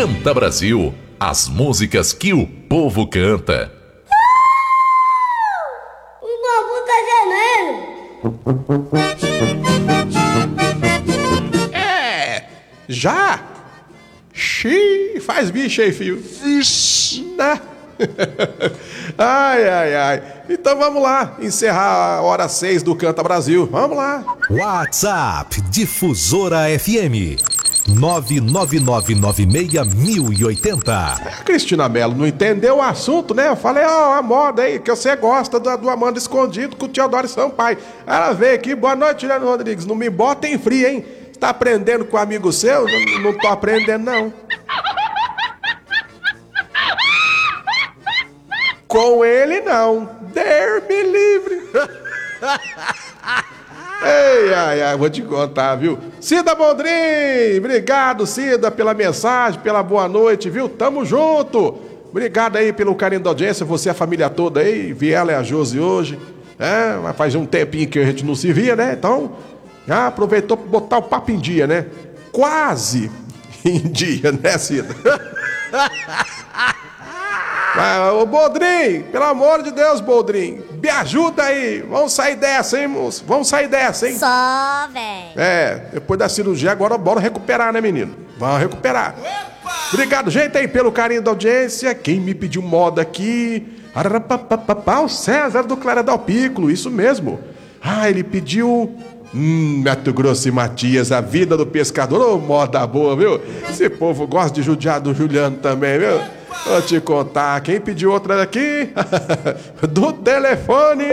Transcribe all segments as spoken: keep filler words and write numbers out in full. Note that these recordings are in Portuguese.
Canta Brasil, as músicas que o povo canta. O bambu tá gemendo. É, já? Xiii, faz bicho aí, filho. Vixe, né? Ai, ai, ai. Então vamos lá, encerrar a hora seis do Canta Brasil. Vamos lá. WhatsApp Difusora F M nove nove nove nove seis mil e oitenta. A Cristina Mello não entendeu o assunto, né? Eu falei, ó, oh, a moda aí, que você gosta do, do Amando Escondido com o Teodoro Sampaio. Ela veio aqui, boa noite, Juliano Rodrigues. Não me bota em frio, hein? Tá aprendendo com um amigo seu? Não, não tô aprendendo, não. Com ele, não. Der-me livre. Ei, ai, ai, vou te contar, viu? Cida Bondrim, obrigado, Cida, pela mensagem, pela boa noite, viu? Tamo junto. Obrigado aí pelo carinho da audiência, você e a família toda aí, Viela e a Josi hoje. É, mas faz um tempinho que a gente não se via, né? Então, já aproveitou pra botar o papo em dia, né? Quase em dia, né, Cida? Ah, ô Boldrin, pelo amor de Deus, Boldrin, me ajuda aí, vamos sair dessa, hein, moço? Vamos sair dessa, hein? Só, velho. É, depois da cirurgia, agora bora recuperar, né, menino? Vamos recuperar. Opa! Obrigado, gente, aí, pelo carinho da audiência. Quem me pediu moda aqui? Arapapapapá, o César do Claredal Piccolo, isso mesmo. Ah, ele pediu... Hum, Mato Grosso e Matias, a vida do pescador. Ô, oh, moda boa, viu? Esse povo gosta de judiar do Juliano também, viu? Vou te contar, quem pediu outra aqui? Do telefone.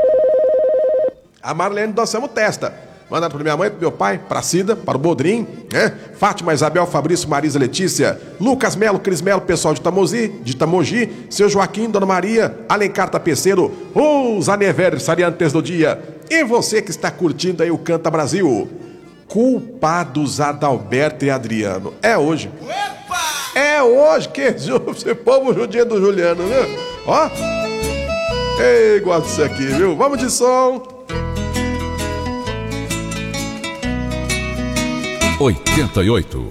A Marlene do Anselmo Testa. Mandado para minha mãe, para meu pai, para Cida, para o Bodrim, né? Fátima, Isabel, Fabrício, Marisa, Letícia, Lucas Melo, Cris Melo, pessoal de Tamogi, de Tamogi, seu Joaquim, Dona Maria, Alencar Tapeceiro, os aniversariantes do dia. E você que está curtindo aí o Canta Brasil. Culpados Adalberto e Adriano. É hoje. É hoje que esse povo judia do Juliano, viu? Ó. Ei, gosto disso aqui, viu? Vamos de som. oitenta e oito